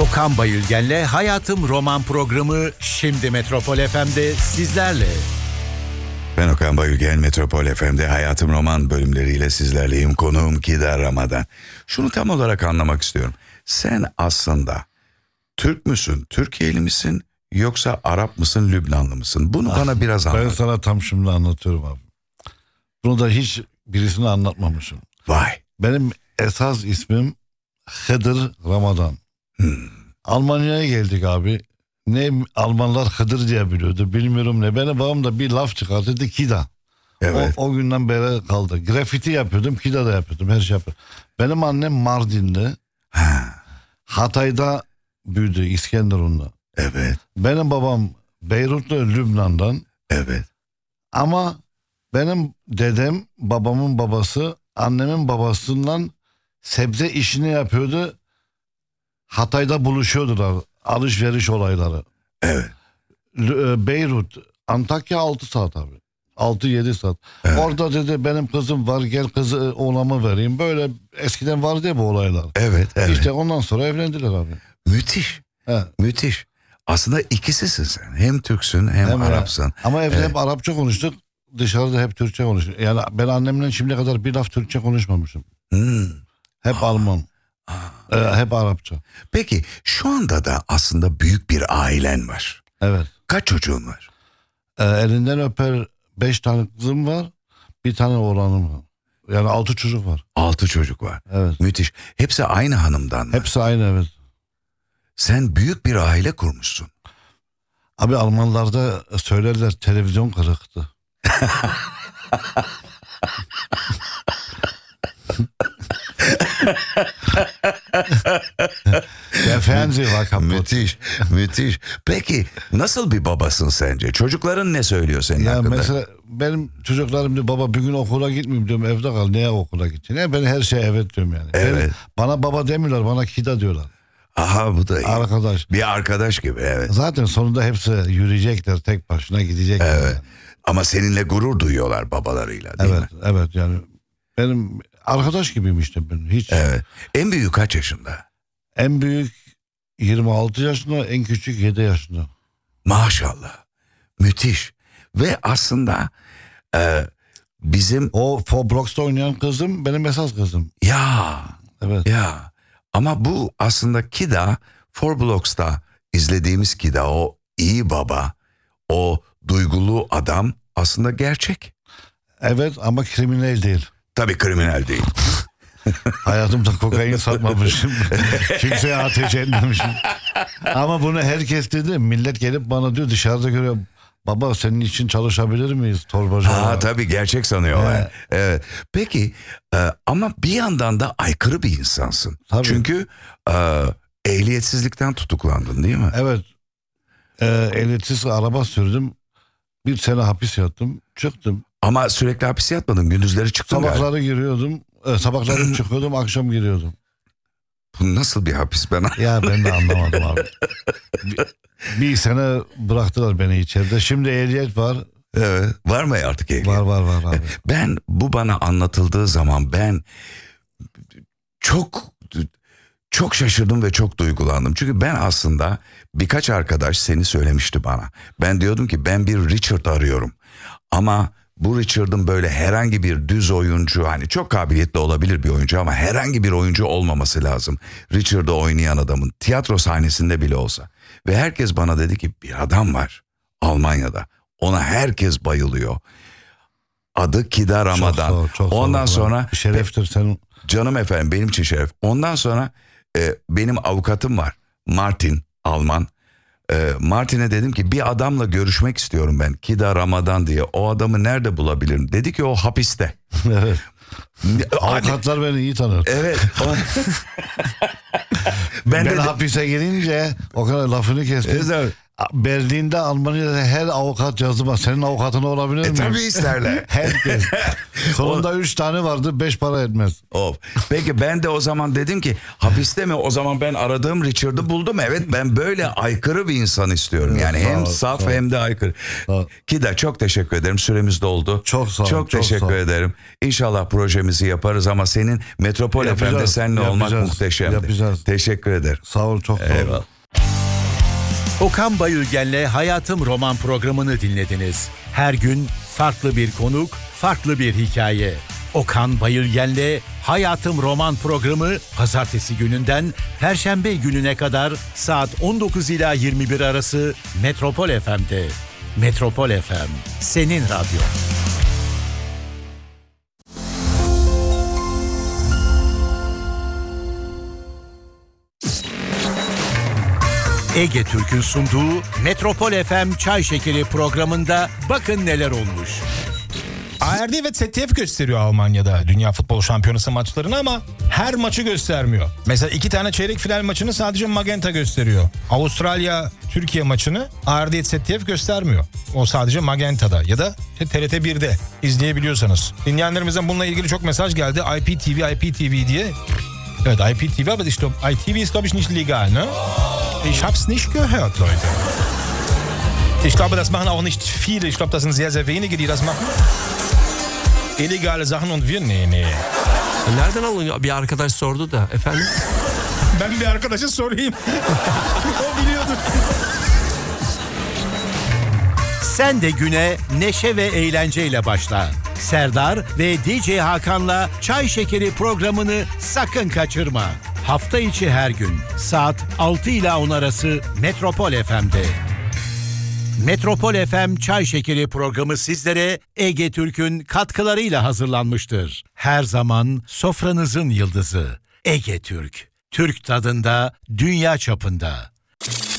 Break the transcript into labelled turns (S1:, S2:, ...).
S1: Okan Bayülgen'le Hayatım Roman programı şimdi Metropol FM'de sizlerle.
S2: Ben Okan Bayülgen, Metropol FM'de Hayatım Roman bölümleriyle sizlerleyim. Konuğum Kida Ramadan. Şunu tam olarak anlamak istiyorum. Sen aslında Türk müsün, Türkiye'li misin, yoksa Arap mısın, Lübnanlı mısın? Bunu bana biraz anlat.
S3: Ben sana tam şimdi anlatıyorum abi. Bunu da hiç birisine anlatmamışım.
S2: Vay.
S3: Benim esas ismim Hıdır Ramadan. Almanya'ya geldik abi. Ne Almanlar Hıdır diye biliyordu, bilmiyorum ne. Benim babam da bir laf çıkarttı, Kida.
S2: Evet.
S3: O günden beri kaldı. Grafiti yapıyordum, Kida da yapıyordum, her şey yapıyordum. Benim annem Mardin'de. Hatay'da büyüdü, İskenderun'da.
S2: Evet.
S3: Benim babam Beyrut'ta, Lübnan'dan.
S2: Evet.
S3: Ama benim dedem, babamın babası, annemin babasından sebze işini yapıyordu. Hatay'da buluşuyordular, alışveriş olayları.
S2: Evet.
S3: Beyrut, Antakya 6 saat abi. 6-7 saat.
S2: Evet.
S3: Orada dedi benim kızım var, gel kızı oğlama vereyim. Böyle eskiden vardı ya bu olaylar.
S2: Evet. Evet.
S3: İşte ondan sonra evlendiler abi.
S2: Müthiş.
S3: He.
S2: Müthiş. Aslında ikisisin sen. Hem Türksün hem Arapsın.
S3: Ama evde hep Arapça konuştuk. Dışarıda hep Türkçe konuştuk. Yani ben annemle şimdiye kadar bir laf Türkçe konuşmamışım. Hep Alman. Hep Arapça.
S2: Peki şu anda da aslında büyük bir ailen var.
S3: Evet.
S2: Kaç çocuğun var?
S3: Elinden öper 5 tane kızım var. Bir tane oğlanım var. Yani 6 çocuk var.
S2: 6 çocuk var.
S3: Evet.
S2: Müthiş. Hepsi aynı hanımdan mı?
S3: Hepsi aynı, evet.
S2: Sen büyük bir aile kurmuşsun.
S3: Abi Almanlarda söylerler televizyon kırıktı. Der Fernseher war kaputt.
S2: Müthiş, müthiş. Peki nasıl bir babasın sence? Çocukların ne söylüyor senin
S3: Ya
S2: hakkında?
S3: mesela benim çocuklarım diyor baba bir gün okula gitmeyeyim diyorum, evde kal. Neye okula gideceksin? Ben her şeye evet diyorum yani.
S2: Evet.
S3: Bana baba demiyorlar, bana Kida diyorlar.
S2: Aha, bu da iyi.
S3: Arkadaş.
S2: Bir arkadaş gibi, evet.
S3: Zaten sonunda hepsi yürüyecekler, tek başına gidecekler.
S2: Evet.
S3: Yani.
S2: Ama seninle gurur duyuyorlar babalarıyla, değil mi?
S3: Evet yani benim arkadaş gibiyim işte ben. Hiç.
S2: Evet. En büyük kaç yaşında?
S3: En büyük 26 yaşında, en küçük 7 yaşında.
S2: Maşallah. Müthiş. Ve aslında bizim...
S3: O Roblox'ta oynayan kızım benim esas kızım.
S2: Ya.
S3: Evet.
S2: Ya. Ama bu aslında Kida, Roblox'ta izlediğimiz Kida, o iyi baba, o duygulu adam aslında gerçek.
S3: Evet ama kriminal değil.
S2: Tabii kriminal değil.
S3: Hayatımda kokain satmamışım. Kimseye ateş etmemişim. Ama bunu herkes dedi. Millet gelip bana diyor, dışarıda görüyor. Baba senin için çalışabilir miyiz torbacı olarak?
S2: Tabii gerçek sanıyorlar. Evet. Peki ama bir yandan da aykırı bir insansın.
S3: Tabii.
S2: Çünkü ehliyetsizlikten tutuklandın, değil mi?
S3: Evet. Ehliyetsiz araba sürdüm. 1 sene hapis yattım. Çıktım.
S2: Ama sürekli hapis yatmadın. Gündüzleri çıktın galiba.
S3: Sabahları giriyordum. Sabahları çıkıyordum. Akşam giriyordum.
S2: Bu nasıl bir hapis ben?
S3: Ya ben de anlamadım abi. Bir sene bıraktılar beni içeride. Şimdi ehliyet var.
S2: Evet. Var mı artık ehliyet?
S3: Var abi.
S2: Ben bu bana anlatıldığı zaman ben çok şaşırdım ve çok duygulandım. Çünkü ben aslında birkaç arkadaş seni söylemişti bana. Ben diyordum ki ben bir Richard arıyorum. Ama bu Richard'ın böyle herhangi bir düz oyuncu, hani çok kabiliyetli olabilir bir oyuncu ama herhangi bir oyuncu olmaması lazım. Richard'ı oynayan adamın tiyatro sahnesinde bile olsa. Ve herkes bana dedi ki bir adam var Almanya'da. Ona herkes bayılıyor. Adı Kida Ramadan.
S3: Çok
S2: Ondan sonra
S3: şereftir senin.
S2: Canım efendim, benim için şeref. Ondan sonra benim avukatım var. Martin, Alman. Martin'e dedim ki bir adamla görüşmek istiyorum ben. Kida Ramadan diye. O adamı nerede bulabilirim? Dedi ki o hapiste.
S3: Evet. Avukatlar beni iyi tanır.
S2: Evet.
S3: Ben hapise girince o kadar lafını kestim.
S2: Evet.
S3: Berlin'de, Almanya'da her avukat yazılmaz. Senin avukatın olabilir mi?
S2: Tabii isterler.
S3: Herkes. Sonunda 3 tane vardı, 5 para etmez.
S2: Of. Peki ben de o zaman dedim ki hapiste mi? O zaman ben aradığım Richard'ı buldum. Evet, ben böyle aykırı bir insan istiyorum. Yani
S3: Sağ
S2: hem
S3: ol,
S2: saf
S3: sağ ol.
S2: hem de aykırı.
S3: Sağ ol.
S2: Kida, çok teşekkür ederim. Süremiz doldu.
S3: Çok sağ ol,
S2: Çok
S3: çok
S2: teşekkür
S3: sağ ol.
S2: ederim. İnşallah projemizi yaparız ama senin Metropol
S3: Yapacağız,
S2: FM'de seninle olmak
S3: yapacağız,
S2: muhteşemdi.
S3: yapacağız.
S2: Teşekkür ederim.
S3: Sağ ol, çok sağ ol.
S2: Eyvallah.
S1: Okan Bayülgen'le Hayatım Roman programını dinlediniz. Her gün farklı bir konuk, farklı bir hikaye. Okan Bayülgen'le Hayatım Roman programı pazartesi gününden perşembe gününe kadar saat 19 ila 21 arası Metropol FM'de. Metropol FM, senin radyo. Ege Türk'ün sunduğu Metropol FM Çay Şekeri programında bakın neler olmuş.
S4: ARD ve ZDF gösteriyor Almanya'da Dünya Futbol Şampiyonası maçlarını ama her maçı göstermiyor. Mesela 2 tane çeyrek final maçını sadece Magenta gösteriyor. Avustralya-Türkiye maçını ARD ZDF göstermiyor. O sadece Magenta'da ya da TRT 1'de izleyebiliyorsanız. Dinleyenlerimizden bununla ilgili çok mesaj geldi. IPTV diye. Evet, IPTV, aber ITV ist glaube ich nicht legal, ne? Ich hab's nicht gehört, Leute. Ich glaube, das machen auch nicht viele. Ich glaube, das sind sehr, sehr wenige, die das machen. İllegale Sachen und wir nee.
S5: Nereden alınıyor? Bir arkadaş sordu da efendim.
S4: Ben bir arkadaşa sorayım. O biliyordur.
S1: Sen de güne neşe ve eğlenceyle başla. Serdar ve DJ Hakan'la Çay Şekeri programını sakın kaçırma. Hafta içi her gün saat 6 ila 10 arası Metropol FM'de. Metropol FM Çay Şekeri programı sizlere Ege Türk'ün katkılarıyla hazırlanmıştır. Her zaman sofranızın yıldızı Ege Türk. Türk tadında, dünya çapında.